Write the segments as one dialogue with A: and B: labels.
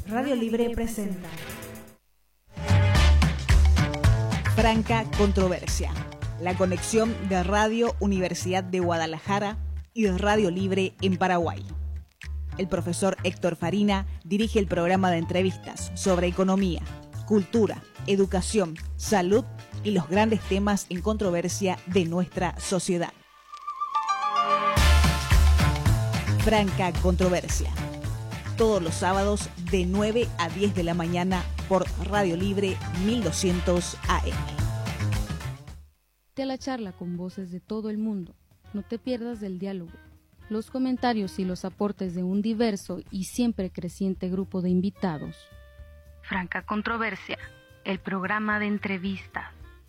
A: Radio Libre presenta Franca Controversia, la conexión de Radio Universidad de Guadalajara y de Radio Libre en Paraguay. El profesor Héctor Farina dirige el programa de entrevistas sobre economía, cultura, educación, salud y los grandes temas en controversia de nuestra sociedad. Franca Controversia, todos los sábados de 9 a 10 de la mañana por Radio Libre 1200 AM.
B: De la charla con voces de todo el mundo. No te pierdas del diálogo, los comentarios y los aportes de un diverso y siempre creciente grupo de invitados. Franca Controversia, el programa de entrevistas.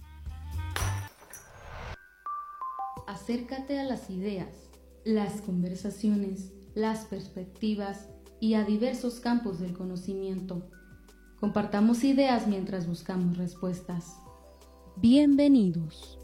B: Acércate a las ideas, las conversaciones, las perspectivas y a diversos campos del conocimiento. Compartamos ideas mientras buscamos respuestas. Bienvenidos.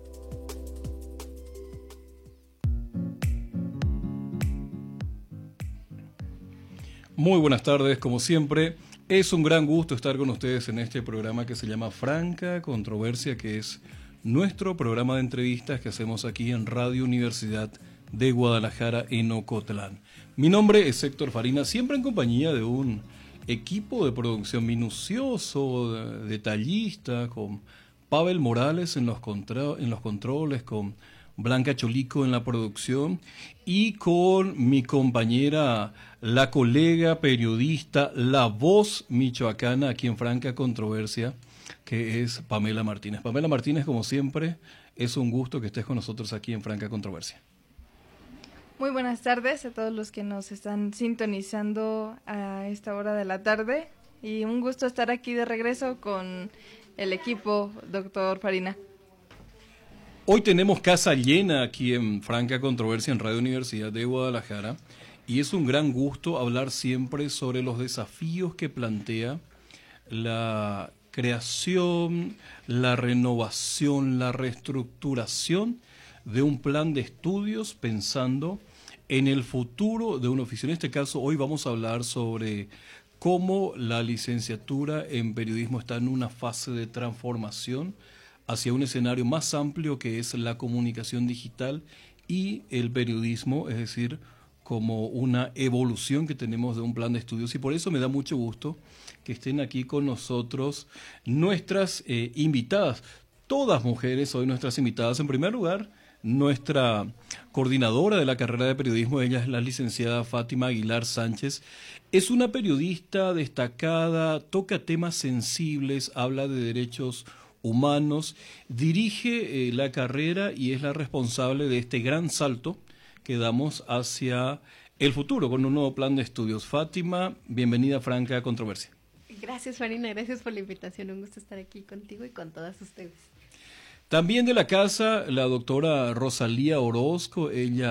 C: Muy buenas tardes, como siempre. Es un gran gusto estar con ustedes en este programa que se llama Franca Controversia, que es nuestro programa de entrevistas que hacemos aquí en Radio Universidad de Guadalajara en Ocotlán. Mi nombre es Héctor Farina, siempre en compañía de un equipo de producción minucioso, detallista, con Pavel Morales en los controles, con Blanca Cholico en la producción y con mi compañera, la colega periodista, la voz michoacana aquí en Franca Controversia, que es Pamela Martínez. Pamela Martínez, como siempre, es un gusto que estés con nosotros aquí en Franca Controversia.
D: Muy buenas tardes a todos los que nos están sintonizando a esta hora de la tarde y un gusto estar aquí de regreso con el equipo, doctor Farina.
C: Hoy tenemos casa llena aquí en Franca Controversia en Radio Universidad de Guadalajara y es un gran gusto hablar siempre sobre los desafíos que plantea la creación, la renovación, la reestructuración de un plan de estudios pensando en el futuro de un oficio. En este caso, hoy vamos a hablar sobre cómo la licenciatura en periodismo está en una fase de transformación hacia un escenario más amplio que es la comunicación digital y el periodismo, es decir, como una evolución que tenemos de un plan de estudios. Y por eso me da mucho gusto que estén aquí con nosotros nuestras invitadas, todas mujeres hoy nuestras invitadas. En primer lugar, nuestra coordinadora de la carrera de periodismo, ella es la licenciada Fátima Aguilar Sánchez. Es una periodista destacada, toca temas sensibles, habla de derechos humanos, dirige la carrera y es la responsable de este gran salto que damos hacia el futuro con un nuevo plan de estudios. Fátima, bienvenida a Franca Controversia.
E: Gracias, Farina, gracias por la invitación, un gusto estar aquí contigo y con todas ustedes.
C: También de la casa, la doctora Rosalía Orozco, ella